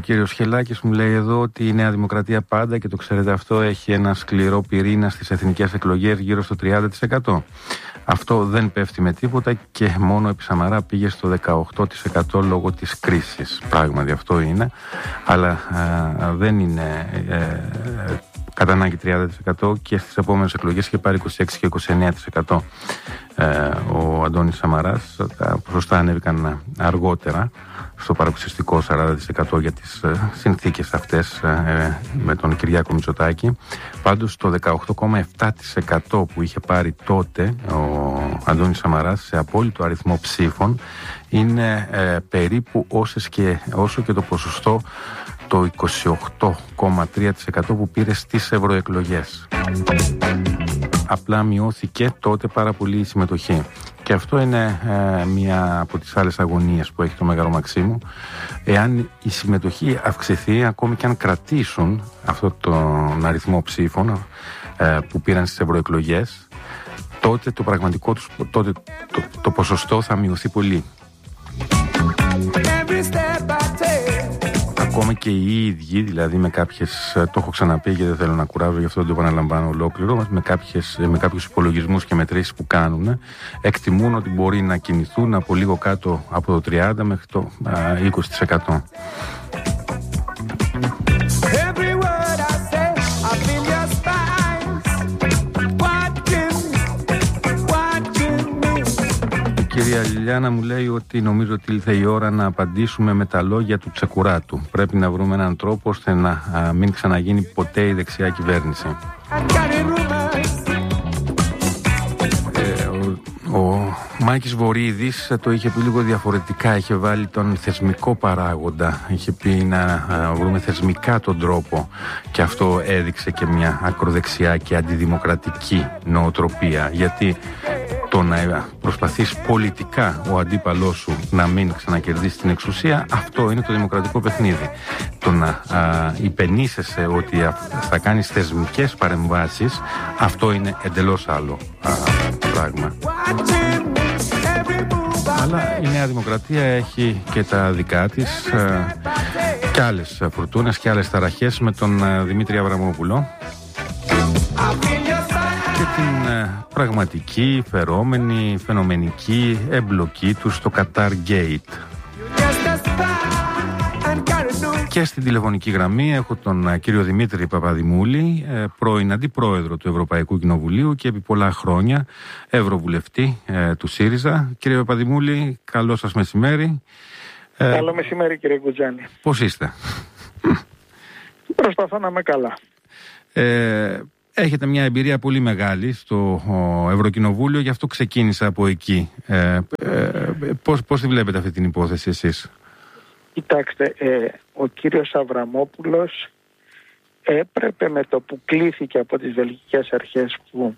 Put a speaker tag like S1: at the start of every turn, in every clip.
S1: κύριος Χελάκης μου λέει εδώ ότι η Νέα Δημοκρατία πάντα, και το ξέρετε αυτό, έχει ένα σκληρό πυρήνα στις εθνικές εκλογές γύρω στο 30%. Αυτό δεν πέφτει με τίποτα και μόνο επί Σαμαρά πήγε στο 18% λόγω της κρίσης. Πράγματι αυτό είναι, αλλά δεν είναι κατά ανάγκη 30%, και στις επόμενες εκλογές είχε πάρει 26% και 29% ο Αντώνης Σαμαράς. Τα ποσοστά ανέβηκαν αργότερα στο παραπλησιαστικό 40% για τις συνθήκες αυτές με τον Κυριάκο Μητσοτάκη. Πάντως το 18,7% που είχε πάρει τότε ο Αντώνης Σαμαράς σε απόλυτο αριθμό ψήφων είναι περίπου όσο και το ποσοστό το 28,3% που πήρε στις ευρωεκλογές. Απλά μειώθηκε τότε πάρα πολύ η συμμετοχή. Και αυτό είναι μία από τις άλλες αγωνίες που έχει το Μέγαρο Μαξίμου. Εάν η συμμετοχή αυξηθεί, ακόμη και αν κρατήσουν αυτόν τον αριθμό ψήφων που πήραν στις ευρωεκλογές, τότε το πραγματικό τους, τότε το ποσοστό θα μειωθεί πολύ. Ακόμα και οι ίδιοι, δηλαδή με κάποιες, το έχω ξαναπεί και δεν θέλω να κουράζω, γι' αυτό το επαναλαμβάνω ολόκληρο, με κάποιους υπολογισμούς και μετρήσεις που κάνουν, εκτιμούν ότι μπορεί να κινηθούν από λίγο κάτω από το 30% μέχρι το 20%. Η κυρία Λιλιάνα μου λέει ότι νομίζω ότι ήλθε η ώρα να απαντήσουμε με τα λόγια του Τσεκουράτου. Πρέπει να βρούμε έναν τρόπο ώστε να μην ξαναγίνει ποτέ η δεξιά κυβέρνηση. Ο Μάκης Βορίδης το είχε πει λίγο διαφορετικά, είχε βάλει τον θεσμικό παράγοντα, είχε πει να βρούμε θεσμικά τον τρόπο, και αυτό έδειξε και μια ακροδεξιά και αντιδημοκρατική νοοτροπία, γιατί το να προσπαθείς πολιτικά ο αντίπαλός σου να μην ξανακερδίσει την εξουσία, αυτό είναι το δημοκρατικό παιχνίδι. Το να υπενήσεσαι ότι θα κάνεις θεσμικές παρεμβάσεις, αυτό είναι εντελώς άλλο πράγμα. Αλλά η Νέα Δημοκρατία έχει και τα δικά της και άλλες φουρτούνες και άλλες ταραχές με τον Δημήτρη Αβραμόπουλο και την πραγματική, φαινομενική εμπλοκή του στο Qatar Gate. Και στην τηλεφωνική γραμμή έχω τον κύριο Δημήτρη Παπαδημούλη, πρώην αντιπρόεδρο του Ευρωπαϊκού Κοινοβουλίου και επί πολλά χρόνια ευρωβουλευτή του ΣΥΡΙΖΑ. Κύριε Παπαδημούλη, καλό σας μεσημέρι.
S2: Καλό μεσημέρι, κύριε Γκουτζάνη.
S1: Πώς είστε?
S2: Προσπαθώ να είμαι καλά.
S1: Έχετε μια εμπειρία πολύ μεγάλη στο Ευρωκοινοβούλιο, γι' αυτό ξεκίνησα από εκεί. Πώς τη βλέπετε αυτή την υπόθεση εσείς?
S2: Κοιτάξτε, ο κύριος Αβραμόπουλος έπρεπε, με το που κλήθηκε από τις βελγικές αρχές που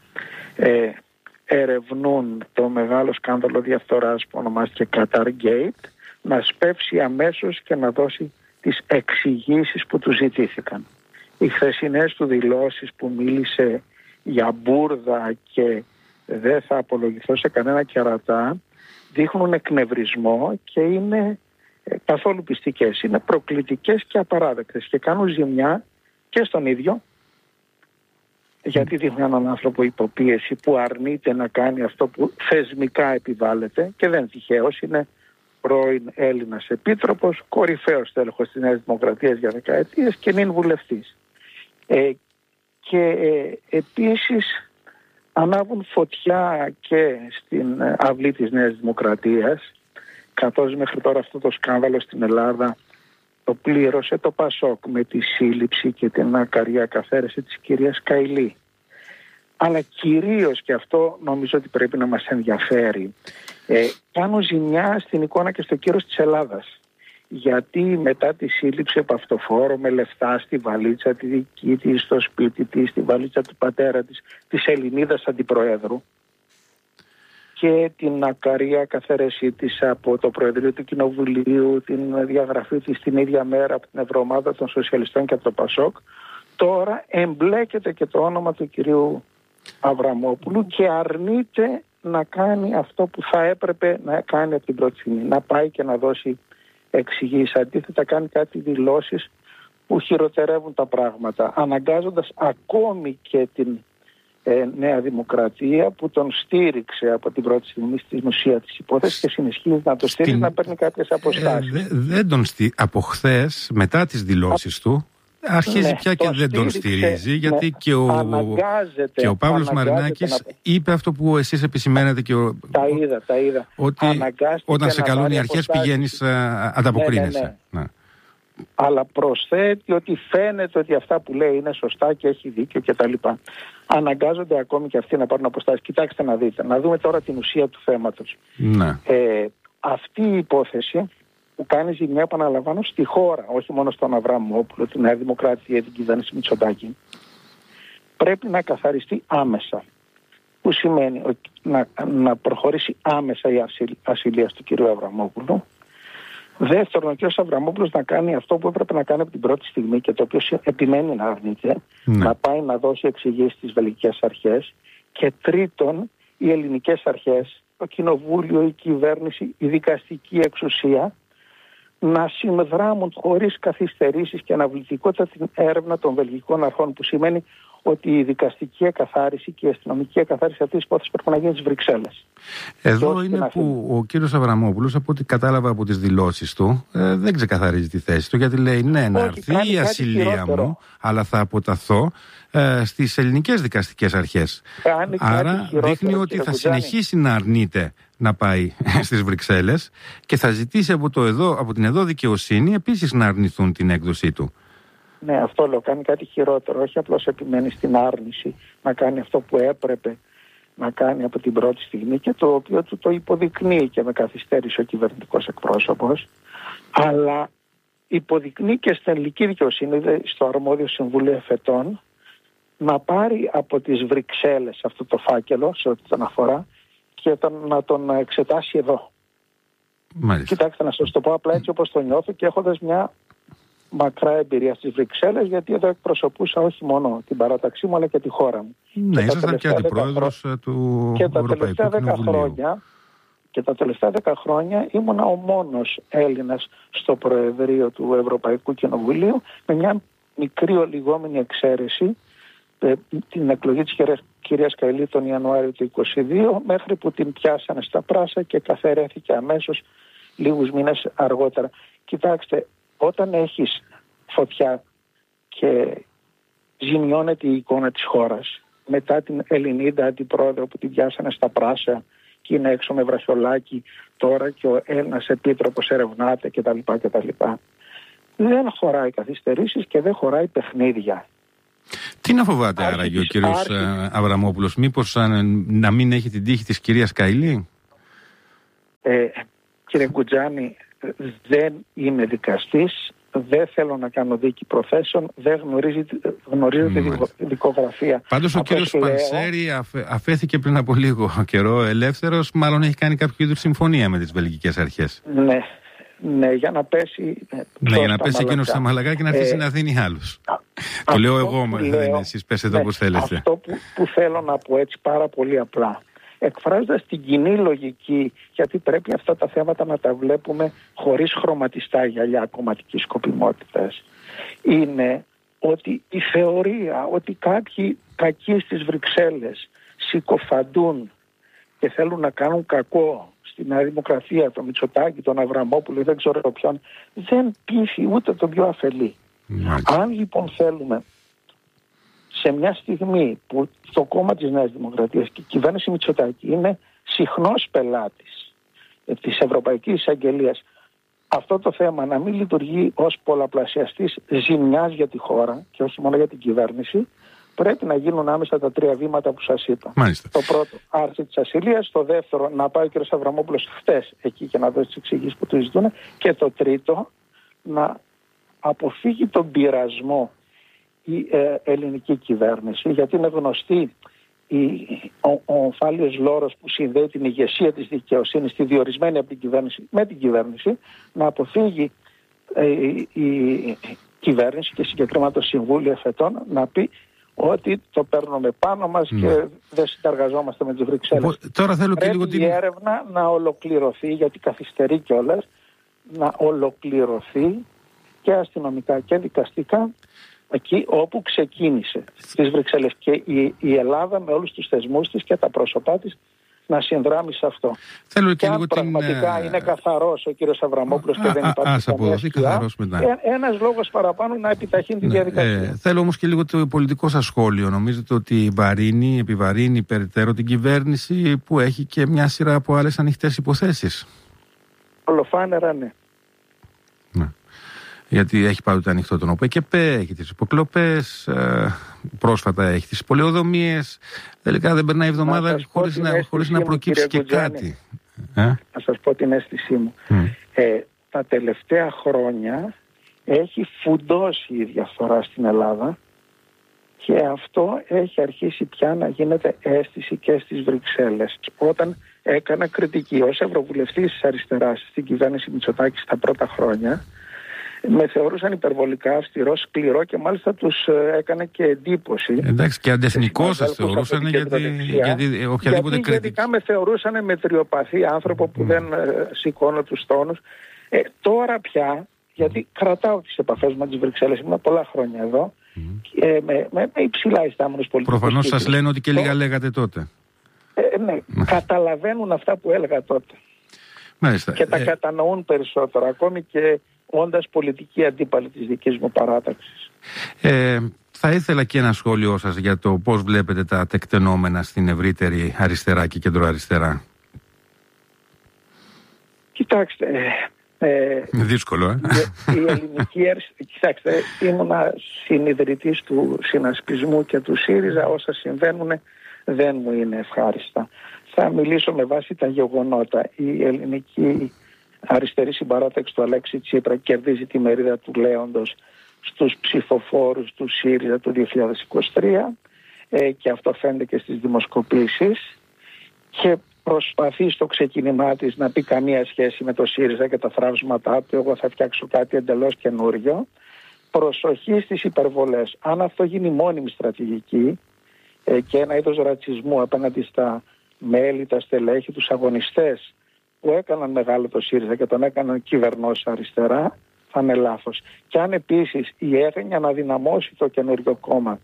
S2: ερευνούν το μεγάλο σκάνδαλο διαφθοράς που ονομάστηκε Qatar Gate, να σπεύσει αμέσως και να δώσει τις εξηγήσεις που του ζητήθηκαν. Οι χθεσινές του δηλώσεις που μίλησε για μπούρδα και δεν θα απολογηθώ σε κανένα κερατά δείχνουν εκνευρισμό και είναι καθόλου πιστικές. Είναι προκλητικές και απαράδεκτες και κάνουν ζημιά και στον ίδιο, γιατί δείχνουν έναν άνθρωπο υποπίεση που αρνείται να κάνει αυτό που θεσμικά επιβάλλεται, και δεν τυχαίως, είναι πρώην Έλληνας επίτροπος, κορυφαίος τέλεχος της Νέας Δημοκρατίας για δεκαετίες και νυν βουλευτής. Και επίσης ανάβουν φωτιά και στην αυλή της Νέας Δημοκρατίας, καθώς μέχρι τώρα αυτό το σκάνδαλο στην Ελλάδα το πλήρωσε το ΠΑΣΟΚ με τη σύλληψη και την ακαριά καθαίρεση της κυρίας Καηλή. Αλλά κυρίως, και αυτό νομίζω ότι πρέπει να μας ενδιαφέρει, κάνουν ζημιά στην εικόνα και στο κύρος της Ελλάδας. Γιατί μετά τη σύλληψη από αυτοφόρο με λεφτά στη βαλίτσα τη δική της, στο σπίτι της, στη βαλίτσα του πατέρα της, της Ελληνίδας αντιπροέδρου, και την ακαρία καθαίρεσή της από το Προεδρείο του Κοινοβουλίου, την διαγραφή της την ίδια μέρα από την Ευρωομάδα των Σοσιαλιστών και από το ΠΑΣΟΚ, τώρα εμπλέκεται και το όνομα του κυρίου Αβραμόπουλου και αρνείται να κάνει αυτό που θα έπρεπε να κάνει από την πρώτη στιγμή, να πάει και να δώσει εξηγήσει. Αντίθετα κάνει κάτι δηλώσεις που χειροτερεύουν τα πράγματα, αναγκάζοντας ακόμη και την Νέα Δημοκρατία που τον στήριξε από την πρώτη στιγμή στην ουσία της υπόθεσης και συνεχίζει να το στήριξει, να παίρνει κάποιες αποστάσεις.
S1: Δεν τον από χθες, μετά τις δηλώσεις του, αρχίζει πια και δεν τον στηρίζει, γιατί και ο Παύλος Μαρινάκης είπε αυτό που εσείς επισημαίνετε και
S2: τα είδα.
S1: Ότι όταν σε καλούν οι αρχές πηγαίνεις, ανταποκρίνεσαι. Ναι.
S2: Αλλά προσθέτει ότι φαίνεται ότι αυτά που λέει είναι σωστά και έχει δίκιο κτλ. Αναγκάζονται ακόμη και αυτοί να πάρουν αποστάσεις. Κοιτάξτε να δείτε, να δούμε τώρα την ουσία του θέματος.
S1: Ναι.
S2: Αυτή η υπόθεση που κάνει ζημιά, επαναλαμβάνω, στη χώρα, όχι μόνο στον Αβραμόπουλο, την Νέα Δημοκρατία, την κυβέρνηση Μητσοτάκη, πρέπει να καθαριστεί άμεσα. Που σημαίνει ότι να προχωρήσει άμεσα η ασυλία του κ. Αβραμόπουλου. Δεύτερον, ο κ. Αβραμόπουλος να κάνει αυτό που έπρεπε να κάνει από την πρώτη στιγμή και το οποίο επιμένει να αρνείται, να πάει να δώσει εξηγήσεις στις βελγικές αρχές. Και τρίτον, οι ελληνικές αρχές, το κοινοβούλιο, η κυβέρνηση, η δικαστική εξουσία, να συνδράμουν χωρίς καθυστερήσεις και αναβλητικότητα την έρευνα των βελγικών αρχών, που σημαίνει ότι η δικαστική εκαθάριση και η αστυνομική εκαθάριση αυτής της υπόθεσης πρέπει να γίνει στις Βρυξέλλες.
S1: Εδώ είναι που ο κύριος Αβραμόπουλος, από ό,τι κατάλαβα από τις δηλώσεις του, δεν ξεκαθαρίζει τη θέση του, γιατί λέει ναι, να έρθει η ασυλία μου, αλλά θα αποταθώ στις ελληνικές δικαστικές αρχές. Άρα δείχνει ότι θα συνεχίσει να αρνείται να πάει στις Βρυξέλλες και θα ζητήσει από την εδώ δικαιοσύνη επίσης να αρνηθούν την έκδοσή του.
S2: Ναι, αυτό λέω, κάνει κάτι χειρότερο, όχι απλώς επιμένει στην άρνηση να κάνει αυτό που έπρεπε να κάνει από την πρώτη στιγμή και το οποίο του το υποδεικνύει και με καθυστέρησε ο κυβερνητικός εκπρόσωπος, αλλά υποδεικνύει και στην ελληνική δικαιοσύνη, στο αρμόδιο Συμβούλιο Εφετών, να πάρει από τις Βρυξέλλες αυτό το φάκελο σε ό,τι τον αφορά και να τον εξετάσει εδώ.
S1: Μάλιστα.
S2: Κοιτάξτε, να σας το πω απλά έτσι όπως το νιώθω και έχοντας μια μακρά εμπειρία στις Βρυξέλλες, γιατί εδώ εκπροσωπούσα όχι μόνο την παράταξή μου αλλά και τη χώρα μου.
S1: Ναι, ήσασταν και αντιπρόεδρος του Ευρωπαϊκού Κοινοβουλίου.
S2: Και τα τελευταία 10 χρόνια ήμουνα ο μόνος Έλληνας στο Προεδρείο του Ευρωπαϊκού Κοινοβουλίου, με μια μικρή ολιγόμενη εξαίρεση, την εκλογή της κυρίας Καηλή τον Ιανουάριο του 2022, μέχρι που την πιάσανε στα πράσα και καθαιρέθηκε αμέσως λίγους μήνες αργότερα. Κοιτάξτε, όταν έχεις φωτιά και ζημιώνεται η εικόνα της χώρας, μετά την Ελληνίδα αντιπρόεδρο που την πιάσανε στα πράσα και είναι έξω με βραχιολάκι τώρα και ο Έλληνας επίτροπος ερευνάται κτλ. Δεν χωράει καθυστερήσεις και δεν χωράει παιχνίδια.
S1: Τι να φοβάται άραγε ο κύριος Αβραμόπουλος, μήπως να μην έχει την τύχη της κυρίας Καηλή?
S2: Κύριε Κουτζάνη, δεν είμαι δικαστής, δεν θέλω να κάνω δίκη προθέσεων, δεν γνωρίζω τη δικογραφία.
S1: Πάντως ο κύριος Πανσέρη αφέθηκε πριν από λίγο καιρό ελεύθερος, μάλλον έχει κάνει κάποιο είδους συμφωνία με τις βελγικές αρχές.
S2: Ναι, για να πέσει.
S1: Ναι, για να πέσει εκείνος στα μαλακά και να αρχίσει να δίνει άλλους. Το λέω εγώ, δεν είναι εσείς, πέσετε όπως θέλετε. Αυτό
S2: που θέλω να πω έτσι πάρα πολύ απλά, εκφράζοντας την κοινή λογική, γιατί πρέπει αυτά τα θέματα να τα βλέπουμε χωρίς χρωματιστά γυαλιά κομματικής σκοπιμότητας, είναι ότι η θεωρία ότι κάποιοι κακοί στις Βρυξέλλες συκοφαντούν και θέλουν να κάνουν κακό στη Νέα Δημοκρατία, τον Μητσοτάκη, τον Αβραμόπουλο, δεν ξέρω ποιον, δεν πείθει ούτε τον πιο αφελή. Αν λοιπόν θέλουμε σε μια στιγμή που το κόμμα της Νέας Δημοκρατίας και η κυβέρνηση Μητσοτάκη είναι συχνός πελάτης της Ευρωπαϊκής Εισαγγελίας, αυτό το θέμα να μην λειτουργεί ως πολλαπλασιαστής ζημιάς για τη χώρα και όχι μόνο για την κυβέρνηση, πρέπει να γίνουν άμεσα τα 3 βήματα που σας είπα.
S1: Μάλιστα.
S2: Το πρώτο, άρση της ασυλίας. Το δεύτερο, να πάει ο κ. Αβραμόπουλος χτες εκεί και να δώσει τις εξηγήσεις που του ζητούν. Και το τρίτο, να αποφύγει τον πειρασμό η ελληνική κυβέρνηση, γιατί είναι γνωστή ο ομφάλιος λόρος που συνδέει την ηγεσία της δικαιοσύνης, τη διορισμένη από την κυβέρνηση με την κυβέρνηση, να αποφύγει η κυβέρνηση και συγκεκριμένα το Συμβούλιο Εφετών να πει ότι το παίρνουμε πάνω μας και δεν συνεργαζόμαστε με τις Βρυξέλλες.
S1: Τώρα θέλω και λίγο
S2: η έρευνα να ολοκληρωθεί, γιατί καθυστερεί κιόλας, να ολοκληρωθεί και αστυνομικά και δικαστικά εκεί όπου ξεκίνησε, στις Βρυξέλλες, και η Ελλάδα με όλους τους θεσμούς της και τα πρόσωπά της να συνδράμει σε αυτό.
S1: Θέλω
S2: και αν πραγματικά είναι καθαρός ο κύριος Αβραμόπουλος και δεν υπάρχει καμία σκιά, ένας λόγος παραπάνω να επιταχύνει τη διαδικασία.
S1: Θέλω όμως και λίγο το πολιτικό σας σχόλιο. Νομίζετε ότι επιβαρύνει περαιτέρω την κυβέρνηση που έχει και μια σειρά από άλλες ανοιχτές υποθέσεις?
S2: Ολοφάνερα ναι.
S1: Γιατί έχει πάντοτε ανοιχτό τον ΟΠΕΚΕΠΕ, έχει τις υποκλοπές, πρόσφατα έχει τις πολεοδομίες. Τελικά δεν περνάει εβδομάδα χωρίς να προκύψει και κάτι.
S2: Να σας πω την αίσθησή μου. Τα τελευταία χρόνια έχει φουντώσει η διαφθορά στην Ελλάδα και αυτό έχει αρχίσει πια να γίνεται αίσθηση και στις Βρυξέλλες. Όταν έκανα κριτική ως ευρωβουλευτής της αριστεράς στην κυβέρνηση Μητσοτάκη στα πρώτα χρόνια, με θεωρούσαν υπερβολικά αυστηρό, σκληρό και μάλιστα τους έκανε και εντύπωση.
S1: Εντάξει, και αντεθνικό σας θεωρούσαν γιατί οποιαδήποτε κριτική.
S2: Γιατί με θεωρούσαν μετριοπαθή άνθρωπο που δεν σηκώνω τους τόνους. Τώρα πια, γιατί κρατάω τις επαφές με τις Βρυξέλλες, ήμουν πολλά χρόνια εδώ, με υψηλά ιστάμενους πολιτικούς.
S1: Προφανώς σας λένε ότι και λίγα λέγατε τότε.
S2: Ναι, καταλαβαίνουν αυτά που έλεγα τότε.
S1: Μάλιστα.
S2: Και τα κατανοούν περισσότερο, ακόμη και όντας πολιτική αντίπαλη της δικής μου παράταξης.
S1: Θα ήθελα και ένα σχόλιο σας για το πώς βλέπετε τα τεκτενόμενα στην ευρύτερη αριστερά και κεντροαριστερά.
S2: Κοιτάξτε,
S1: δύσκολο,
S2: η ελληνική κοιτάξτε, ήμουνα συνιδρυτής του συνασπισμού και του ΣΥΡΙΖΑ. Όσα συμβαίνουν δεν μου είναι ευχάριστα. Θα μιλήσω με βάση τα γεγονότα. Η ελληνική αριστερή συμπαράταξη του Αλέξη Τσίπρα κερδίζει τη μερίδα του λέοντος στους ψηφοφόρους του ΣΥΡΙΖΑ του 2023 και αυτό φαίνεται και στις δημοσκοπήσεις, και προσπαθεί στο ξεκίνημά της να πει καμία σχέση με το ΣΥΡΙΖΑ και τα θραύσματά του, εγώ θα φτιάξω κάτι εντελώς καινούριο. Προσοχή στις υπερβολές. Αν αυτό γίνει μόνιμη στρατηγική και ένα είδος ρατσισμού απέναντι στα μέλη, τα στελέχη, τους αγωνιστές που έκαναν μεγάλο το ΣΥΡΙΖΑ και τον έκαναν κυβερνός αριστερά, θα είναι λάθος. Και αν επίσης η έγνοια να δυναμώσει το καινούριο κόμμα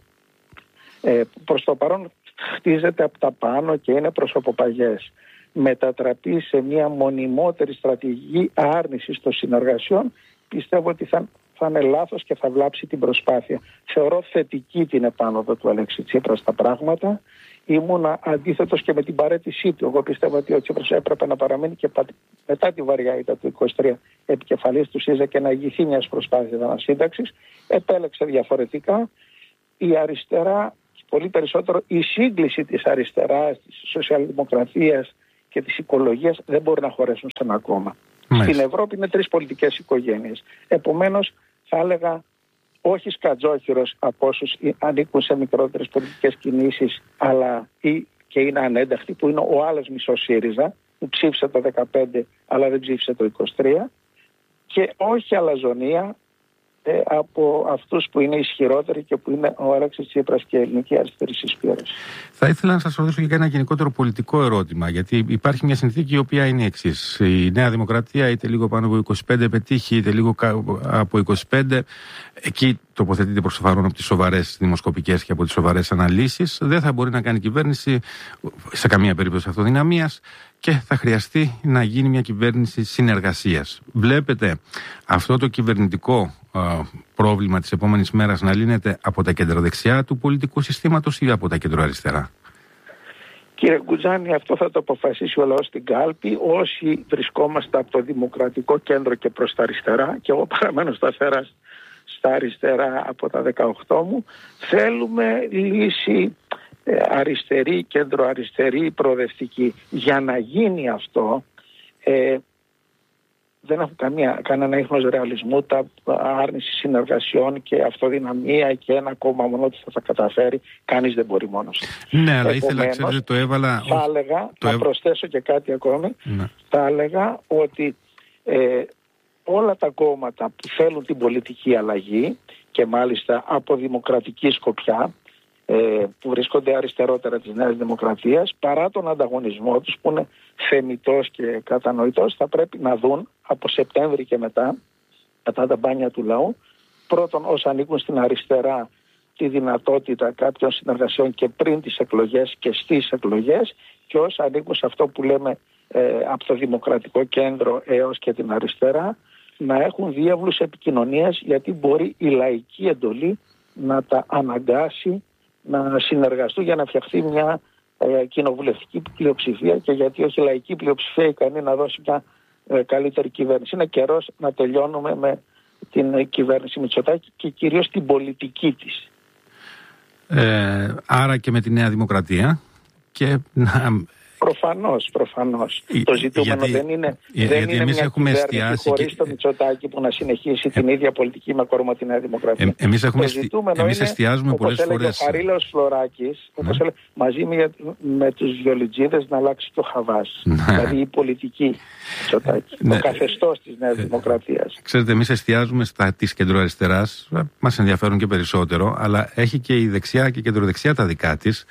S2: προς το παρόν χτίζεται από τα πάνω και είναι προσωποπαγές, μετατραπεί σε μια μονιμότερη στρατηγική άρνησης των συνεργασιών, πιστεύω ότι θα είναι λάθος και θα βλάψει την προσπάθεια. Θεωρώ θετική την επάνωδο του Αλέξη Τσίπρα στα πράγματα. Ήμουνα αντίθετος και με την παραίτησή του. Εγώ πιστεύω ότι ο Τσίπρας έπρεπε να παραμείνει και μετά τη βαριά ήττα του 23 επικεφαλής του ΣΥΡΙΖΑ και να ηγηθεί μιας προσπάθειας ανασύνταξης. Επέλεξε διαφορετικά. Η αριστερά, πολύ περισσότερο η σύγκληση της αριστεράς, της σοσιαλδημοκρατίας και της οικολογίας δεν μπορεί να χωρέσουν σε ένα κόμμα. Στην Ευρώπη είναι τρεις πολιτικές οικογένειες. Επομένως θα έλεγα όχι σκατζόχυρος από όσους ανήκουν σε μικρότερες πολιτικές κινήσεις, αλλά και είναι ανένταχτοι, που είναι ο άλλος μισός ΣΥΡΙΖΑ που ψήφισε το 2015 αλλά δεν ψήφισε το 2023, και όχι αλαζονία από αυτούς που είναι ισχυρότεροι και που είναι ο Αλέξης Τσίπρας και η ελληνική αριστερή συσπήρωση.
S1: Θα ήθελα να σας ρωτήσω και ένα γενικότερο πολιτικό ερώτημα, γιατί υπάρχει μια συνθήκη η οποία είναι η εξής. Η Νέα Δημοκρατία είτε λίγο πάνω από 25 πετύχει, είτε λίγο από 25. Εκεί τοποθετείται προς το παρόν από τις σοβαρές δημοσκοπικές και από τις σοβαρές αναλύσεις. Δεν θα μπορεί να κάνει κυβέρνηση σε καμία περίπτωση αυτοδυναμίας και θα χρειαστεί να γίνει μια κυβέρνηση συνεργασίας. Βλέπετε αυτό το κυβερνητικό πρόβλημα της επόμενης μέρας να λύνεται από τα κεντροδεξιά του πολιτικού συστήματος ή από τα κεντροαριστερά?
S2: Κύριε Γκουτζάνη, αυτό θα το αποφασίσει ο λαός στην κάλπη. Όσοι βρισκόμαστε από το δημοκρατικό κέντρο και προς τα αριστερά, και εγώ παραμένω σταθερά στα αριστερά από τα 18 μου, θέλουμε λύση αριστερή, κέντρο-αριστερή, προοδευτική. Για να γίνει αυτό, δεν έχουν κανένα ίχνος ρεαλισμού, τα άρνηση συνεργασιών και αυτοδυναμία και ένα κόμμα μόνο ότι θα τα καταφέρει. Κανείς δεν μπορεί μόνος.
S1: Ναι, αλλά ήθελα, ξέρετε, το έβαλα...
S2: Θα έλεγα, να προσθέσω και κάτι ακόμη, θα έλεγα ότι όλα τα κόμματα που θέλουν την πολιτική αλλαγή και μάλιστα από δημοκρατική σκοπιά που βρίσκονται αριστερότερα της Νέας Δημοκρατίας, παρά τον ανταγωνισμό τους που είναι θεμιτός και κατανοητός, θα πρέπει να δουν από Σεπτέμβρη και μετά τα μπάνια του λαού, πρώτον όσοι ανήκουν στην αριστερά, τη δυνατότητα κάποιων συνεργασιών και πριν τις εκλογές και στις εκλογές, και όσοι ανήκουν σε αυτό που λέμε από το Δημοκρατικό Κέντρο έως και την αριστερά, να έχουν διάβλους επικοινωνίας, γιατί μπορεί η λαϊκή εντολή να τα αναγκάσει να συνεργαστούν για να φτιαχτεί μια κοινοβουλευτική πλειοψηφία, και γιατί όχι λαϊκή πλειοψηφία ικανή να δώσει μια καλύτερη κυβέρνηση. Είναι καιρός να τελειώνουμε με την κυβέρνηση Μητσοτάκη και κυρίως την πολιτική της.
S1: Άρα και με τη Νέα Δημοκρατία και
S2: Προφανώς. Το ζητούμενο δεν είναι μια κυβέρνηση χωρίς το Μητσοτάκη που να συνεχίσει την ίδια πολιτική με κόρμα τη Νέα Δημοκρατία.
S1: Εμείς εστιάζουμε πολλές φορές.
S2: Όπως έλεγε ο Χαρίλαος Φλωράκης, μαζί με τους βιολιτζίδες να αλλάξει το χαβάς. Δηλαδή η πολιτική Μητσοτάκη, το καθεστώς της Νέας Δημοκρατίας.
S1: Ξέρετε, εμείς εστιάζουμε στα της κεντροαριστεράς, μας ενδιαφέρουν και περισσότερο, αλλά έχει και η δεξιά και η κεντροδεξιά τα δικά της.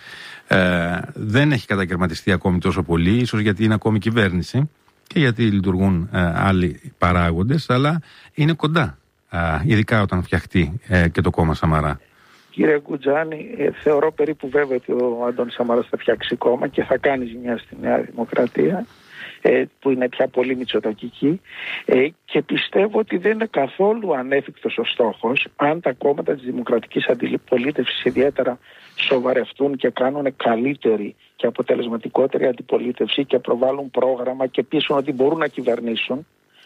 S1: Δεν έχει κατακαιρματιστεί ακόμη τόσο πολύ, ίσως γιατί είναι ακόμη κυβέρνηση και γιατί λειτουργούν άλλοι παράγοντες, αλλά είναι κοντά, ειδικά όταν φτιαχτεί και το κόμμα Σαμαρά.
S2: Κύριε Κουτζάνη, θεωρώ περίπου βέβαια ότι ο Αντώνης Σαμαράς θα φτιάξει κόμμα και θα κάνει ζημιά στη Νέα Δημοκρατία, που είναι πια πολύ μητσοτακική, και πιστεύω ότι δεν είναι καθόλου ανέφικτος ο στόχος, αν τα κόμματα της δημοκρατικής αντιπολίτευσης ιδιαίτερα σοβαρευτούν και κάνουν καλύτερη και αποτελεσματικότερη αντιπολίτευση και προβάλλουν πρόγραμμα και πείσουν ότι μπορούν να κυβερνήσουν.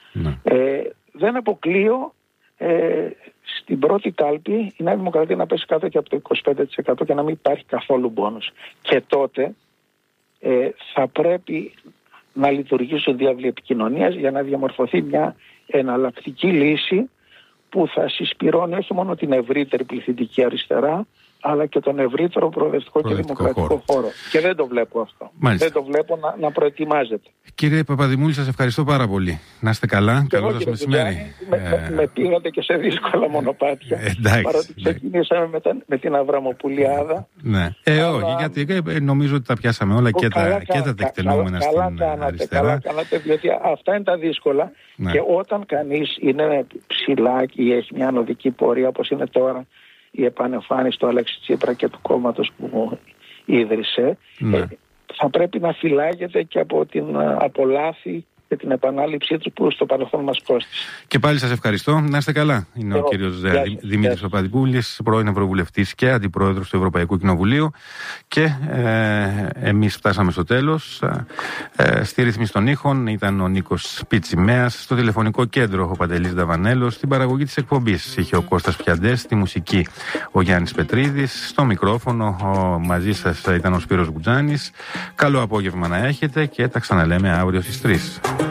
S2: Δεν αποκλείω στην πρώτη κάλπη η Νέα Δημοκρατία να πέσει κάτω και από το 25% και να μην υπάρχει καθόλου μπόνους. Και τότε θα πρέπει να λειτουργήσουν διάβλοι επικοινωνίας για να διαμορφωθεί μια εναλλακτική λύση που θα συσπυρώνει όχι μόνο την ευρύτερη πληθυντική αριστερά, αλλά και τον ευρύτερο προοδευτικό και δημοκρατικό χώρο. Και δεν το βλέπω αυτό.
S1: Μάλιστα.
S2: Δεν το βλέπω να προετοιμάζεται.
S1: Κύριε Παπαδημούλη, σας ευχαριστώ πάρα πολύ. Να είστε καλά. Καλό σας μεσημέρι.
S2: Με πήγατε και σε δύσκολα μονοπάτια. Παρότι ξεκινήσαμε με την Αβραμοπουλιάδα.
S1: Ναι. Όχι, γιατί νομίζω ότι τα πιάσαμε όλα και τα τεκτενόμενα στην αριστερά.
S2: Καλά κάνατε, διότι αυτά είναι τα δύσκολα. Ναι. Και όταν κανείς είναι ψηλά και έχει μια ανωδική πορεία, όπως είναι τώρα η επανεμφάνιση του Αλέξη Τσίπρα και του κόμματος που ίδρυσε, θα πρέπει να φυλάγεται και από την απολάθη και την επανάληψή του που στο παρελθόν μας κόστησε.
S1: Και πάλι σας ευχαριστώ. Να είστε καλά. Είναι ο κύριος Δημήτρης Παπαδημούλης, πρώην Ευρωβουλευτής και Αντιπρόεδρος του Ευρωπαϊκού Κοινοβουλίου. Και εμείς φτάσαμε στο τέλος. Στη ρύθμιση των ήχων ήταν ο Νίκος Πιτσιμέας, στο τηλεφωνικό κέντρο ο Παντελής Δαβανέλος, στην παραγωγή της εκπομπής είχε ο Κώστας Πιαντές, στη μουσική ο Γιάννης Πετρίδης, στο μικρόφωνο μαζί σας ήταν ο Σπύρος Γκουτζάνης. Καλό απόγευμα να έχετε και τα ξαναλέμε αύριο στις 3.